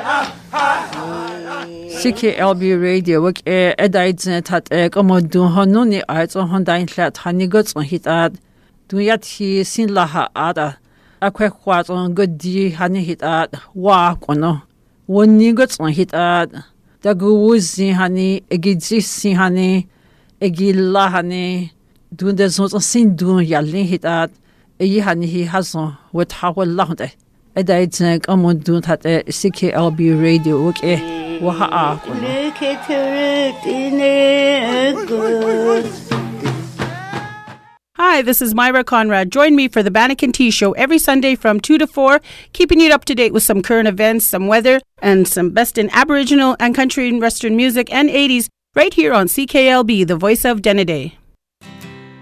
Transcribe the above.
CKLB Radio work edited at Commodore Hononi arts on Honda flat Honeygots on hit ad. Do yet he sin laha ada. A quick quat on good D honey hit ad. Walk or no. One niggots on hit ad. The goozy honey, a gidzi honey, a gilla honey. Do the sort of sin do yelling hit ad. A ye honey he has on with how loud. Edited Commodore at CKLB Radio work. Hi, this is Myra Conrad. Join me for the Bannekin Tea Show every Sunday from 2 to 4, keeping you up to date with some current events, some weather, and some best in Aboriginal and country and Western music and 80s right here on CKLB, the voice of Denneday.